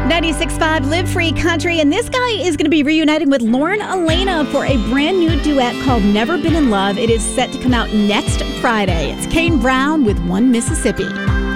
96.5 Live Free Country, and this guy is going to be reuniting with Lauren Alaina for a brand new duet called Never Been in Love. It is set to come out next Friday. It's Kane Brown with One Mississippi.